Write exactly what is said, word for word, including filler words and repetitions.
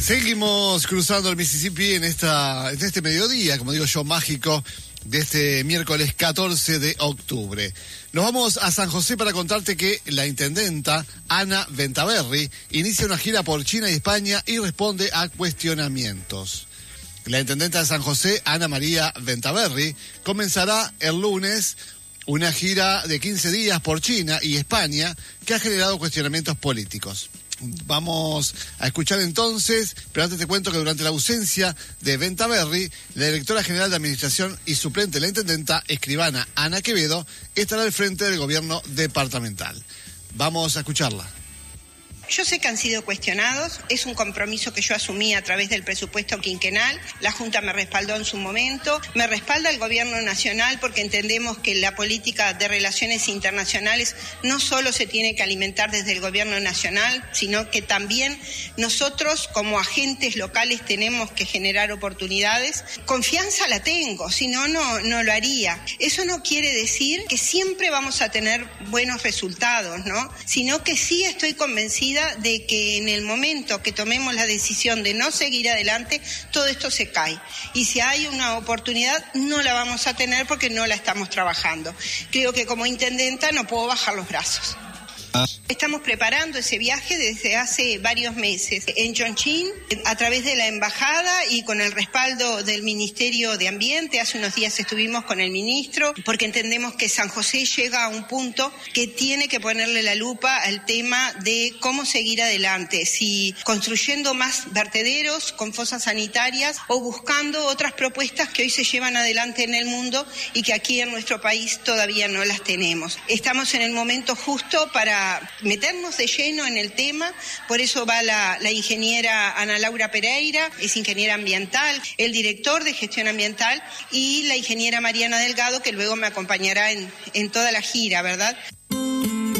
Seguimos cruzando el Mississippi en esta en este mediodía, como digo yo, mágico, de este miércoles catorce de octubre. Nos vamos a San José para contarte que la intendenta Ana Ventaverri inicia una gira por China y España y responde a cuestionamientos. La intendenta de San José, Ana María Ventaverri, comenzará el lunes una gira de quince días por China y España que ha generado cuestionamientos políticos. Vamos a escuchar entonces, pero antes te cuento que durante la ausencia de Ventaverri, la directora general de Administración y suplente de la intendenta, escribana Ana Quevedo, estará al frente del gobierno departamental. Vamos a escucharla. Yo sé que han sido cuestionados, es un compromiso que yo asumí a través del presupuesto quinquenal, la Junta me respaldó en su momento, me respalda el Gobierno Nacional porque entendemos que la política de relaciones internacionales no solo se tiene que alimentar desde el Gobierno Nacional, sino que también nosotros como agentes locales tenemos que generar oportunidades. Confianza la tengo, si no, no, no lo haría. Eso no quiere decir que siempre vamos a tener buenos resultados, ¿no? Sino que sí estoy convencida de que en el momento que tomemos la decisión de no seguir adelante, todo esto se cae. Y si hay una oportunidad, no la vamos a tener porque no la estamos trabajando. Creo que como intendenta no puedo bajar los brazos. Estamos preparando ese viaje desde hace varios meses en Chongqing, a través de la embajada y con el respaldo del Ministerio de Ambiente. Hace unos días estuvimos con el ministro porque entendemos que San José llega a un punto que tiene que ponerle la lupa al tema de cómo seguir adelante, si construyendo más vertederos con fosas sanitarias o buscando otras propuestas que hoy se llevan adelante en el mundo y que aquí en nuestro país todavía no las tenemos. Estamos en el momento justo para meternos de lleno en el tema, por eso va la, la ingeniera Ana Laura Pereira, es ingeniera ambiental, el director de gestión ambiental y la ingeniera Mariana Delgado, que luego me acompañará en, en toda la gira, ¿verdad?